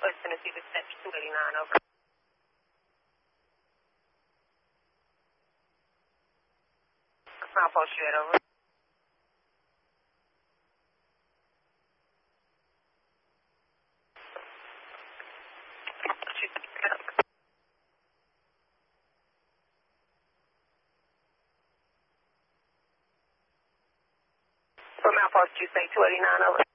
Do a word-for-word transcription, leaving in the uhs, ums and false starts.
West Tennessee Dispatch two eighty-nine, over. I'll post you at, over. From Outpost, you say two eighty-nine, over.